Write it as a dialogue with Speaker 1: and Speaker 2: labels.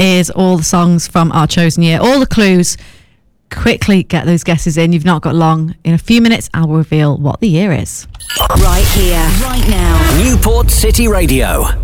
Speaker 1: is all the songs from our chosen year, all the clues. Quickly get those guesses in. You've not got long. In a few minutes, I'll reveal what the year is.
Speaker 2: Right here, right now.
Speaker 3: Newport City Radio.